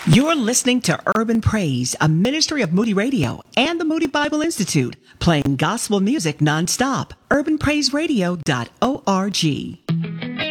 You're listening to Urban Praise, a ministry of Moody Radio and the Moody Bible Institute, playing gospel music nonstop. UrbanPraiseRadio.org.